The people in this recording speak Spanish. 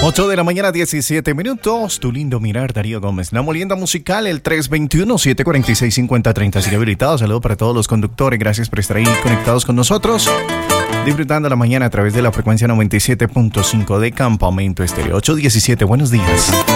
8 de la mañana, 17 minutos. Tu lindo mirar, Darío Gómez. La molienda musical, el 321-746-5030. Sigue habilitado. Saludo para todos los conductores. Gracias por estar ahí conectados con nosotros. Disfrutando la mañana a través de la frecuencia 97.5 de Campamento Estéreo. 817, buenos días.